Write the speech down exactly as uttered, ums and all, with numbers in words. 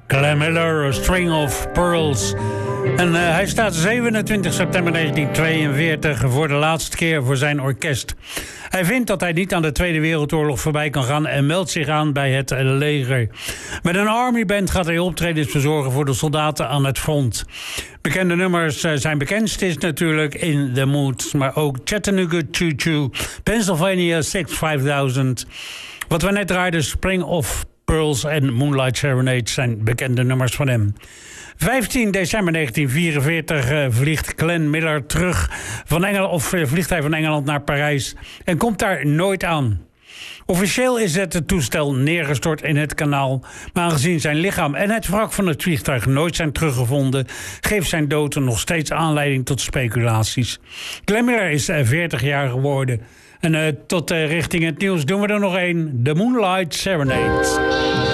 Glenn Miller, A String of Pearls. En uh, hij staat zevenentwintig september negentien tweeënveertig voor de laatste keer voor zijn orkest. Hij vindt dat hij niet aan de Tweede Wereldoorlog voorbij kan gaan en meldt zich aan bij het leger. Met een Army Band gaat hij optredens verzorgen voor de soldaten aan het front. Bekende nummers uh, zijn bekendst is natuurlijk In the Mood, maar ook Chattanooga Choo Choo, Pennsylvania six five thousand. Wat we net draaiden, Spring of Pearls en Moonlight Serenade zijn bekende nummers van hem. vijftien december negentien vierenveertig uh, vliegt Glenn Miller terug van Engeland, of uh, vliegt hij van Engeland naar Parijs en komt daar nooit aan. Officieel is het toestel neergestort in het kanaal, maar aangezien zijn lichaam en het wrak van het vliegtuig nooit zijn teruggevonden, geeft zijn dood nog steeds aanleiding tot speculaties. Glenn Miller is uh, veertig jaar geworden. En uh, tot uh, richting het nieuws doen we er nog één. The Moonlight Serenade.